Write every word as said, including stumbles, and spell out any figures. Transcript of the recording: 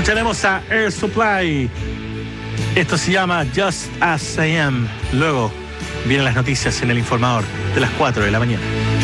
Escucharemos a Air Supply. Esto se llama Just As I Am. Luego vienen las noticias en el informador de las cuatro de la mañana.